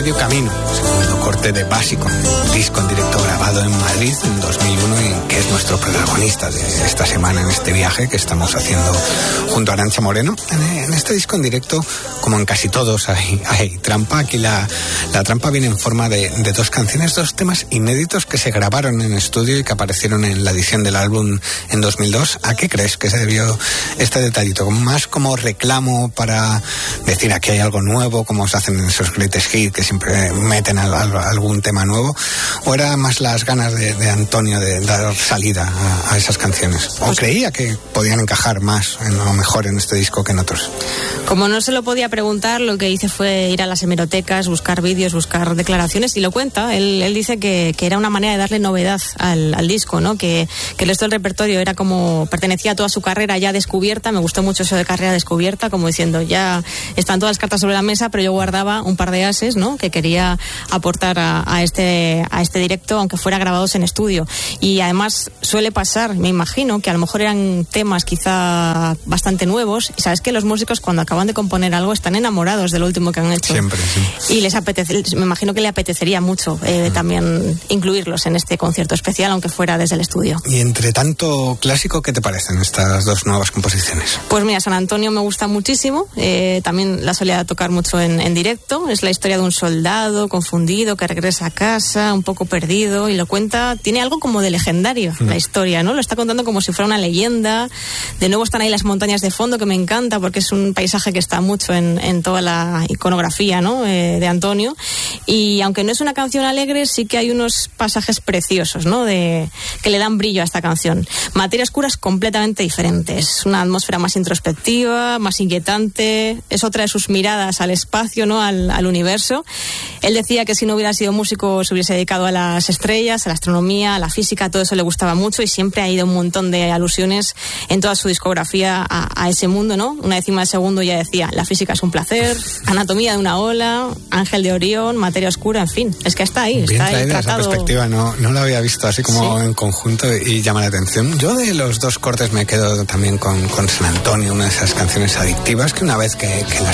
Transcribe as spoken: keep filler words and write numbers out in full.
Medio Camino, segundo corte de Básico, un disco en directo grabado en Madrid en dos mil uno y que es nuestro protagonista de esta semana en este viaje que estamos haciendo junto a Arantxa Moreno. En, en este disco en directo, como en casi todos, hay, hay trampa. Aquí la, la trampa viene en forma de, de dos canciones, dos temas inéditos que se grabaron en estudio y que aparecieron en la edición del álbum en dos mil dos. ¿A qué crees que se debió este detallito? ¿Más como reclamo para decir aquí hay algo nuevo, como se hacen en esos greatest hits que siempre meten a, a, algún tema nuevo? ¿O era más las ganas de, de Antonio de dar salida a, a esas canciones? ¿O pues, creía que podían encajar más, en, o mejor en este disco que en otros? Como no se lo podía preguntar, lo que hice fue ir a las hemerotecas, buscar vídeos, buscar declaraciones, y lo cuenta. Él, él dice que, que era una manera de darle novedad al, al disco, ¿no? Que, que el resto del repertorio era como, pertenecía a toda su carrera ya descubierta. Me gustó mucho eso de carrera descubierta, como diciendo, ya están todas las cartas sobre la mesa, pero yo guardaba un par de ases, ¿no? Que quería aportar a, a este a este directo, aunque fuera grabados en estudio. Y además suele pasar, me imagino, que a lo mejor eran temas quizá bastante nuevos, y sabes que los músicos cuando acaban de componer algo están enamorados de lo último que han hecho. Siempre, sí. Y les apetece, me imagino que le apetecería mucho eh, mm. también incluirlos en este concierto especial, aunque fuera desde el estudio. Y entre tanto clásico, ¿qué te parecen estas dos nuevas composiciones? Pues mira, San Antonio me gusta muchísimo, eh, también la solía tocar mucho en, en directo. Es la historia de un soldado confundido que regresa a casa, un poco perdido, y lo cuenta, tiene algo como de legendario mm. la historia, ¿no? Lo está contando como si fuera una leyenda. De nuevo están ahí las montañas de fondo, que me encanta porque es un paisaje que está mucho en, en toda la iconografía, ¿no? eh, de Antonio. Y aunque no es una canción alegre, sí que hay unos pasajes preciosos, ¿no? De, que le dan brillo a esta canción. Materia Oscura es completamente diferente, es una atmósfera más introspectiva, más inquietante, es otra de sus miradas al espacio, ¿no? Al, al universo. Él decía que si no hubiera sido músico se hubiese dedicado a las estrellas, a la astronomía, a la física, todo eso le gustaba mucho, y siempre ha ido un montón de alusiones en toda su discografía a, a ese mundo, ¿no? Una décima de segundo ya decía, la física es un placer, anatomía de una ola, Ángel de Orión, Materia Oscura, en fin, es que está ahí. Bien está ahí tratado. Esa perspectiva, no, no la había visto así como sí. en conjunto, y llama la atención. Yo de los dos cortes me quedo también con, con San Antonio, una de esas canciones adictivas que una vez que, que las